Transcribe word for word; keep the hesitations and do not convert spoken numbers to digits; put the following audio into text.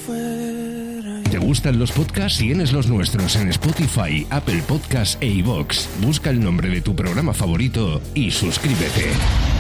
fuera. ¿Te gustan los podcasts? Tienes los nuestros en Spotify, Apple Podcasts e iVoox. Busca el nombre de tu programa favorito y suscríbete.